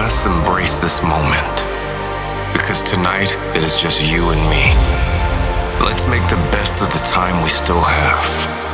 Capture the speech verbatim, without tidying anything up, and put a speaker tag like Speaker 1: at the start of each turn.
Speaker 1: Let's embrace this moment. Because tonight, it is just you and me. Let's make the best of the time we still have.